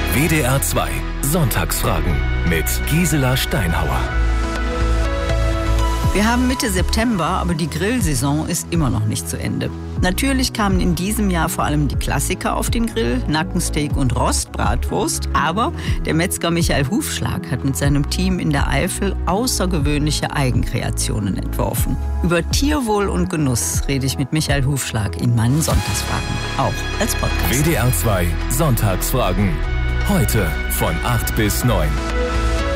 WDR 2 Sonntagsfragen mit Gisela Steinhauer. Wir haben Mitte September, aber die Grillsaison ist immer noch nicht zu Ende. Natürlich kamen in diesem Jahr vor allem die Klassiker auf den Grill, Nackensteak und Rostbratwurst. Aber der Metzger Michael Hufschlag hat mit seinem Team in der Eifel außergewöhnliche Eigenkreationen entworfen. Über Tierwohl und Genuss rede ich mit Michael Hufschlag in meinen Sonntagsfragen, auch als Podcast. WDR 2 Sonntagsfragen. Heute von 8 bis 9.